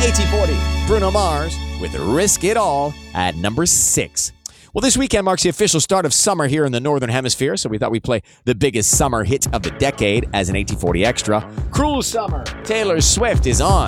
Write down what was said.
AT40, Bruno Mars with Risk It All at number 6. Well, this weekend marks the official start of summer here in the Northern Hemisphere, so we thought we'd play the biggest summer hit of the decade as an AT40 extra. Cruel Summer, Taylor Swift is on.